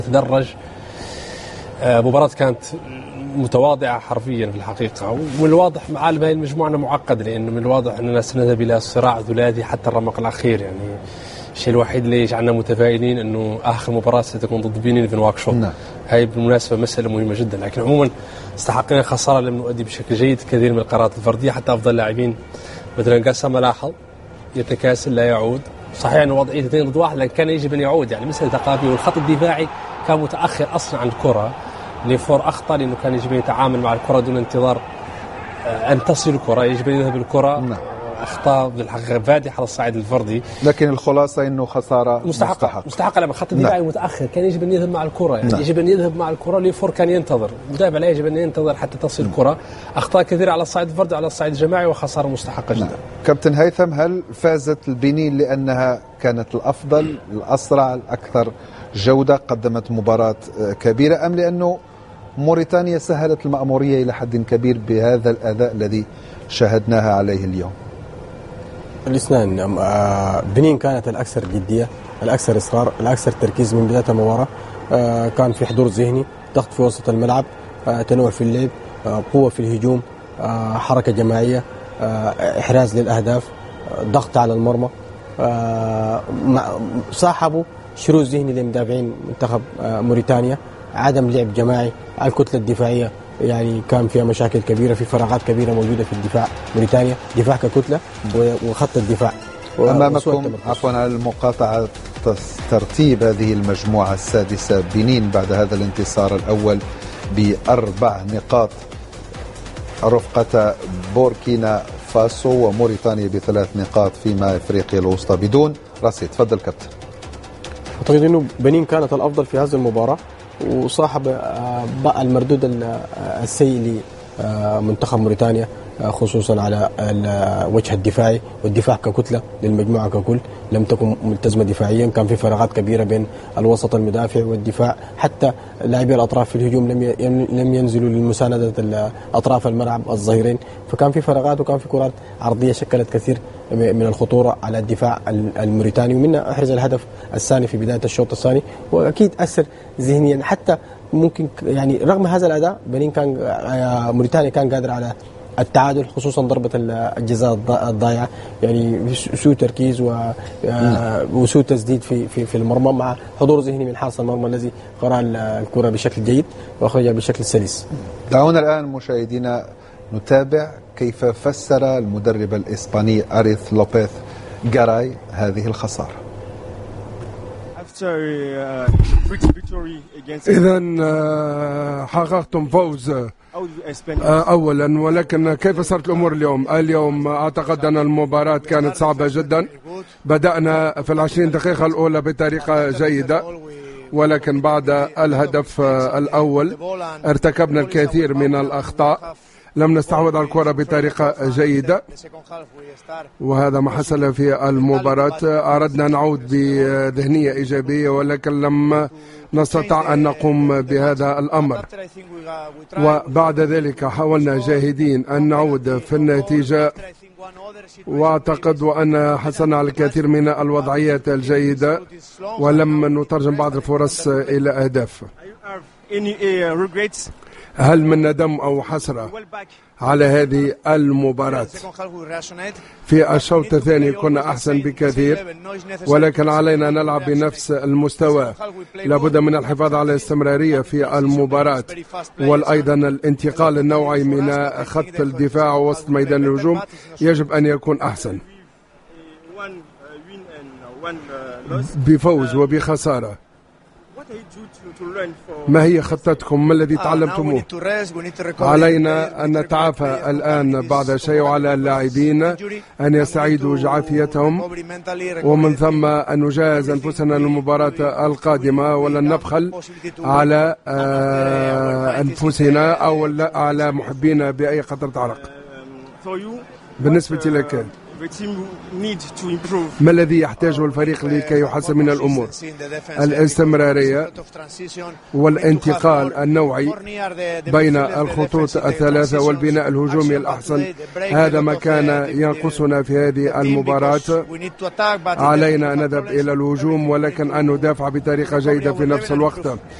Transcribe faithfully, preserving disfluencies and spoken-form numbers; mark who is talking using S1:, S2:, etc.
S1: تدرج. مباراة كانت متواضعة حرفيا في الحقيقة، ومن الواضح معالم هذه المجموعة معقد، لأنه من الواضح أننا سنذهب إلى صراع ذلالي حتى الرمق الأخير. يعني الشيء الوحيد اللي يجعلنا متفائلين أنه آخر مباراة ستكون ضد بنين في نواكشوط. نعم. هاي بالمناسبة مسألة مهمة جدا، لكن عموما استحقنا خسارة، لم نؤدي بشكل جيد كثير من القرارات الفردية. حتى أفضل لاعبين مثلا قاسم لاحظ يتكاسل لا يعود. صحيح أنه وضعية اثنين ضد واحد، لكن كان يجب أن يعود، يعني مسألة ثقافية. والخط الدفاعي كان متأخر أصلا عن الكرة، ليفور أخطأ لأنه كان يجب أن يتعامل مع الكرة دون انتظار أن تصل الكرة، يجب أن يذهب الكرة. نعم. أخطاء بالحقيقة فادحة على الصعيد الفردي،
S2: لكن الخلاصة إنه خسارة
S1: مستحقة
S2: مستحق.
S1: مستحقة لما خط الدفاعي. نعم. متأخر، كان يجب أن يذهب مع الكرة، يعني
S2: نعم.
S1: يجب أن يذهب مع الكرة. ليفور كان ينتظر، متابع لا يجب أن ينتظر حتى تصل
S2: نعم.
S1: الكرة. أخطاء كثيرة على الصعيد الفردي وعلى الصعيد الجماعي، وخسارة مستحقة جدا.
S2: نعم. كابتن هيثم، هل فازت البنين لأنها كانت الأفضل، الأسرع، الأكثر جودة، قدمت مباراة كبيرة، أم لأنه موريتانيا سهلت المأمورية إلى حد كبير بهذا الأداء الذي شاهدناها عليه اليوم؟
S3: الاثنين. بنين كانت الأكثر جدية، الأكثر إصرار، الأكثر تركيز من بداية المباراة. كان في حضور ذهني، ضغط في وسط الملعب، تنوع في اللعب، قوة في الهجوم، حركة جماعية، إحراز للأهداف، ضغط على المرمى. صاحبوا شروط ذهني لمدافعين منتخب موريتانيا، عدم لعب جماعي، الكتلة الدفاعية يعني كان فيها مشاكل كبيرة، في فراغات كبيرة موجودة في الدفاع موريتانيا، دفاع ككتلة وخط الدفاع.
S2: أمامكم عفوا على المقاطعة ترتيب هذه المجموعة السادسة، بنين بعد هذا الانتصار الأول بأربع نقاط، رفقة بوركينا فاسو وموريتانيا بثلاث نقاط، فيما إفريقيا الوسطى بدون رصيد. تفضل كابتن.
S3: أعتقد أنه بنين كانت الأفضل في هذه المباراة، وصاحب بقى المردود السيء لمنتخب موريتانيا، خصوصا على الوجه الدفاعي والدفاع ككتلة للمجموعة ككل. لم تكن ملتزمة دفاعيا، كان في فراغات كبيرة بين الوسط المدافع والدفاع، حتى لاعبي الأطراف في الهجوم لم لم ينزلوا للمساندة أطراف الملعب الظهيرين، فكان في فراغات وكان في كرات عرضية شكلت كثير من الخطورة على الدفاع الموريتاني، ومنها أحرز الهدف الثاني في بداية الشوط الثاني، وأكيد أثر ذهنيا. حتى ممكن يعني رغم هذا الأداء بنين كان موريتانيا كان قادر على التعادل، خصوصا ضربة الجزاء الضائعة، يعني سوء تركيز وسوء تسديد في في في المرمى، مع حضور ذهني من حارس المرمى الذي قرأ الكرة بشكل جيد وأخرجها بشكل سلس.
S2: دعونا الآن مشاهدينا نتابع كيف فسر المدرب الإسباني أريث لوبيز جاراي هذه الخسارة.
S4: إذن حققتم فوز أولا، ولكن كيف صارت الأمور اليوم؟ اليوم أعتقد أن المباراة كانت صعبة جدا. بدأنا في العشرين دقيقة الأولى بطريقة جيدة، ولكن بعد الهدف الأول ارتكبنا الكثير من الأخطاء، لم نستحوذ على الكرة بطريقة جيدة، وهذا ما حصل في المباراة. أردنا نعود بذهنية إيجابية، ولكن لم نستطع أن نقوم بهذا الأمر، وبعد ذلك حاولنا جاهدين أن نعود في النتيجة، وأعتقد وأن حصلنا على الكثير من الوضعيات الجيدة، ولم نترجم بعض الفرص إلى أهداف. هل من ندم أو حسرة على هذه المباراة؟ في الشوط الثاني كنا أحسن بكثير، ولكن علينا نلعب بنفس المستوى. لابد من الحفاظ على الاستمرارية في المباراة، وأيضا الانتقال النوعي من خط الدفاع ووسط ميدان الهجوم يجب أن يكون أحسن. بفوز وبخسارة، ما هي خطتكم؟ ما الذي تعلمتموه؟ علينا أن نتعافى الآن بعد شيء، على اللاعبين أن يستعيدوا عافيتهم، ومن ثم أن نجهز أنفسنا للمباراة القادمة، ولن نبخل على أنفسنا أو على محبينا بأي قطرة عرق. بالنسبة لك ما الذي يحتاجه الفريق لكي يحسن من الأمور؟ الاستمرارية والانتقال النوعي بين الخطوط الثلاثة والبناء الهجومي الأحسن، هذا ما كان ينقصنا في هذه المباراة. علينا أن نذهب إلى الهجوم ولكن أن ندافع بطريقة جيدة في نفس الوقت.